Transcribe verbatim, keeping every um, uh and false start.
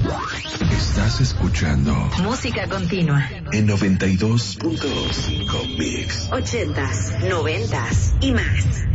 Estás escuchando Música Continua en noventa y dos punto cinco Mix. Ochentas, noventas y más.